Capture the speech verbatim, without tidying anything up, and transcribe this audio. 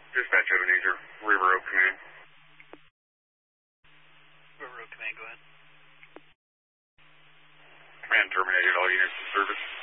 Dispatch Ebenezer, River Road Command. River Road Command, go ahead. Command terminated all units in service.